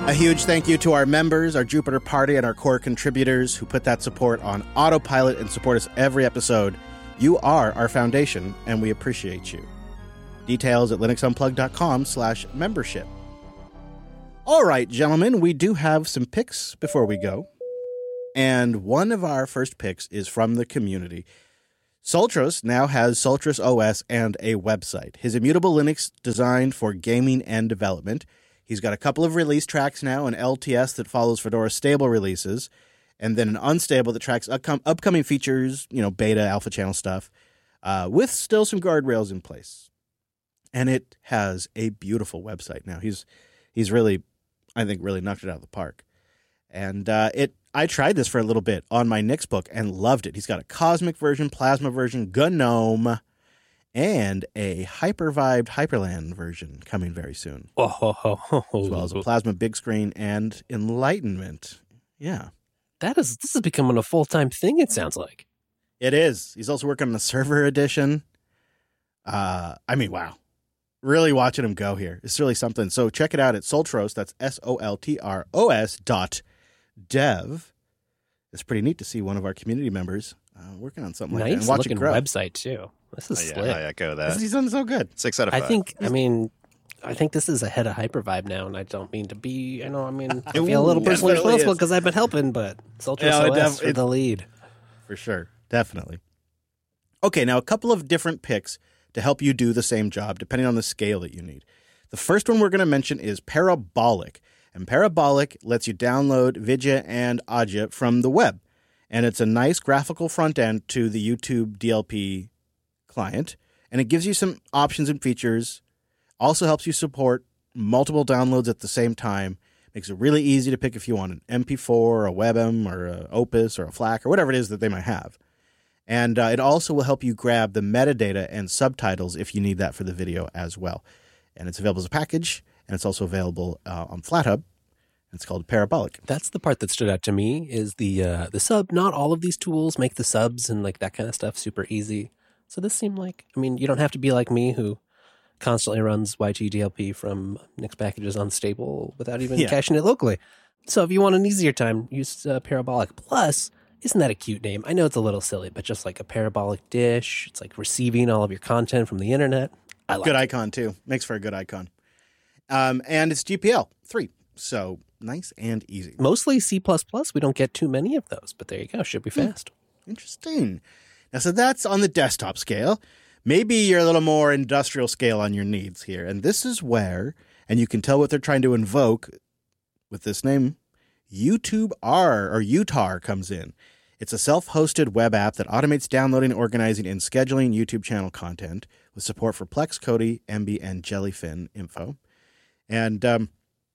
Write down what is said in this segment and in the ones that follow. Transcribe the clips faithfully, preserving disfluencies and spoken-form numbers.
A huge thank you to our members, our Jupiter Party, and our core contributors who put that support on autopilot and support us every episode. You are our foundation, and we appreciate you. Details at linuxunplug.com slash membership. All right, gentlemen, we do have some picks before we go. And one of our first picks is from the community. Sultros now has Sultros O S and a website. His immutable Linux designed for gaming and development. He's got a couple of release tracks now, an L T S that follows Fedora's stable releases, and then an unstable that tracks upcom- upcoming features, you know, beta, alpha channel stuff, uh, with still some guardrails in place. And it has a beautiful website now. He's he's really, I think, really knocked it out of the park. And uh, it, I tried this for a little bit on my Nixbook and loved it. He's got a Cosmic version, Plasma version, GNOME, and a Hypervibed Hyperland version coming very soon. Oh, ho, ho, ho, ho. As well as a Plasma Big Screen and Enlightenment. Yeah. That is, this is becoming a full-time thing, it sounds like. It is. He's also working on the server edition. Uh, I mean, wow. Really watching him go here. It's really something. So check it out at Sultros. That's S O L T R O S dot dev. It's pretty neat to see one of our community members uh, working on something like that. Nice looking website, too. This is Oh, slick. yeah, I echo that. He's done so good. Six out of I five. think, I mean, I think this is ahead of Hypervibe now, and I don't mean to be, I know, I mean, I feel a little Ooh, personally it really responsible is. because I've been helping, but Sultros Yeah, it O S def- for it- the lead. For sure. Definitely. Okay, now a couple of different picks to help you do the same job, depending on the scale that you need. The first one we're going to mention is Parabolic. And Parabolic lets you download Vidya and Adya from the web. And it's a nice graphical front end to the YouTube D L P client. And it gives you some options and features. Also helps you support multiple downloads at the same time. Makes it really easy to pick if you want an M P four, a WebM, or a Opus, or a FLAC, or whatever it is that they might have. And uh, it also will help you grab the metadata and subtitles if you need that for the video as well. And it's available as a package, and it's also available uh, on FlatHub. It's called Parabolic. That's the part that stood out to me is the uh, the sub. Not all of these tools make the subs and like that kind of stuff super easy. So this seemed like, I mean, you don't have to be like me who constantly runs Y G D L P from Nix packages unstable without even Yeah. caching it locally. So if you want an easier time, use uh, Parabolic. Plus, isn't that a cute name? I know it's a little silly, but just like a parabolic dish, it's like receiving all of your content from the internet. I like Good it. icon, too. Makes for a good icon. Um, and it's G P L three. So nice and easy. Mostly C plus plus. We don't get too many of those, but there you go. Should be fast. Interesting. Now, so that's on the desktop scale. Maybe you're a little more industrial scale on your needs here. And this is where, and you can tell what they're trying to invoke with this name, YouTube R or U T A R comes in. It's a self-hosted web app that automates downloading, organizing, and scheduling YouTube channel content with support for Plex, Kodi, Emby, and Jellyfin info. And um,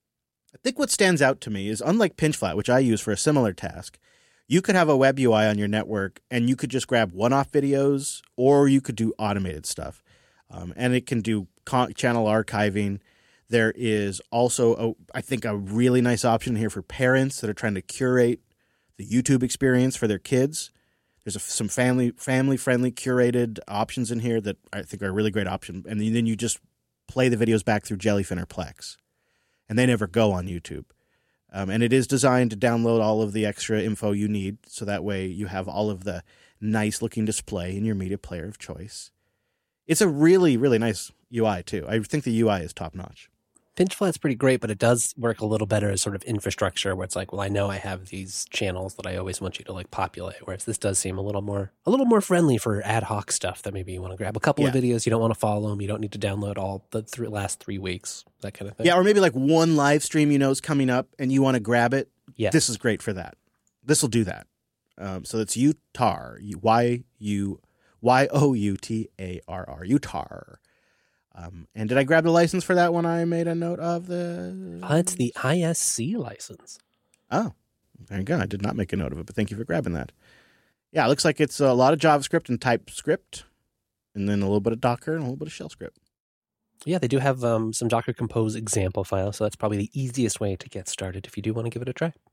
I think what stands out to me is, unlike Pinchflat, which I use for a similar task, you could have a web U I on your network and you could just grab one-off videos, or you could do automated stuff. Um, and it can do con- channel archiving. There is also, a, I think, a really nice option here for parents that are trying to curate the YouTube experience for their kids. There's a, some family family friendly curated options in here that I think are a really great option. And then you just play the videos back through Jellyfin or Plex, and they never go on YouTube. Um, and it is designed to download all of the extra info you need, so that way you have all of the nice looking display in your media player of choice. It's a really, really nice U I too. I think the U I is top notch. Pinchflat's pretty great, but it does work a little better as sort of infrastructure where it's like, well, I know I have these channels that I always want you to like populate, whereas this does seem a little more a little more friendly for ad hoc stuff that maybe you want to grab a couple of Yeah. videos, you don't want to follow them, you don't need to download all the th- last three weeks, that kind of thing. Yeah, or maybe like one live stream you know is coming up and you want to grab it. Yeah. This is great for that. This will do that. Um, so it's U T A R, Y U Y O U T A R R, U T A R. Um, and did I grab the license for that one? I made a note of the. Uh, it's the I S C license. Oh, there you go. I did not make a note of it, but thank you for grabbing that. Yeah, it looks like it's a lot of JavaScript and TypeScript, and then a little bit of Docker and a little bit of shell script. Yeah, they do have um, some Docker Compose example files, so that's probably the easiest way to get started if you do want to give it a try.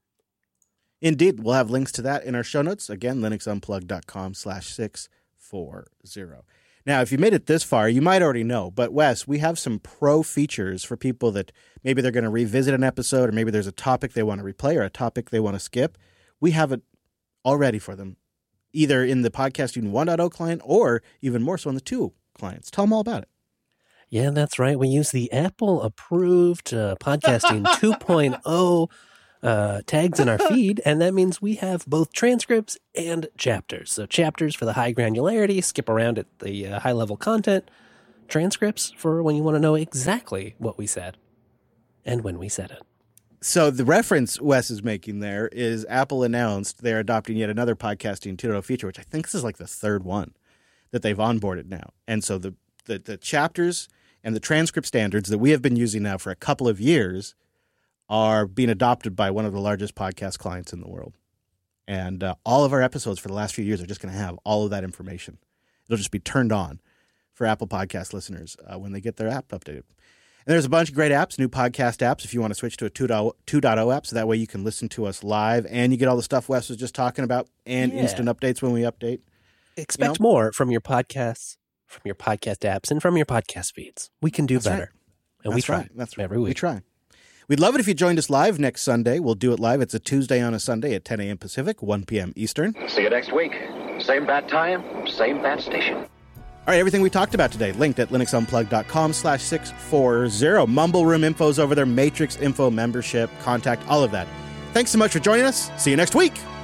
Indeed, we'll have links to that in our show notes. Again, linuxunplug.com slash 640. Now, if you made it this far, you might already know, but Wes, we have some pro features for people that maybe they're going to revisit an episode, or maybe there's a topic they want to replay or a topic they want to skip. We have it all ready for them, either in the Podcasting one point oh client or even more so in the two clients. Tell them all about it. Yeah, that's right. We use the Apple-approved uh, Podcasting two point oh uh, tags in our feed, and that means we have both transcripts and chapters. So chapters for the high granularity, skip around at the uh, high-level content. Transcripts for when you want to know exactly what we said and when we said it. So the reference Wes is making there is Apple announced they're adopting yet another Podcasting two point oh feature, which I think this is like the third one that they've onboarded now. And so the the, the chapters and the transcript standards that we have been using now for a couple of years are being adopted by one of the largest podcast clients in the world. And uh, all of our episodes for the last few years are just going to have all of that information. It'll just be turned on for Apple Podcast listeners uh, when they get their app updated. And there's a bunch of great apps, new podcast apps, if you want to switch to a two point oh app, so that way you can listen to us live and you get all the stuff Wes was just talking about and Yeah. instant updates when we update. Expect You know? more from your podcasts, from your podcast apps, and from your podcast feeds. We can do That's better. right. And That's we try right. That's right. every week. We try. We'd love it if you joined us live next Sunday. We'll do it live. It's a Tuesday on a Sunday at ten a.m. Pacific, one p.m. Eastern. See you next week. Same bat time, same bat station. All right, everything we talked about today, linked at linuxunplugged.com slash 640. Mumble Room info's over there, Matrix info, membership, contact, all of that. Thanks so much for joining us. See you next week.